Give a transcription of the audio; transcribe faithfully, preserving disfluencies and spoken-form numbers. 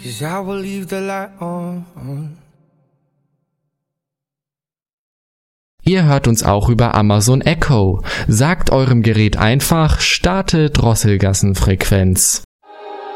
'cause I will leave the light on. Ihr hört uns auch über Amazon Echo. Sagt eurem Gerät einfach, starte Drosselgassenfrequenz.